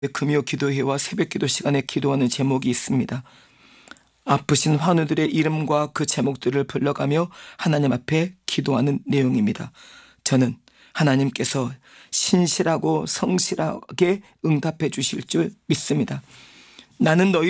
금요 기도회와 새벽 기도 시간에 기도하는 제목이 있습니다. 아프신 환우들의 이름과 그 제목들을 불러가며 하나님 앞에 기도하는 내용입니다. 저는 하나님께서 신실하고 성실하게 응답해 주실 줄 믿습니다. 나는 너희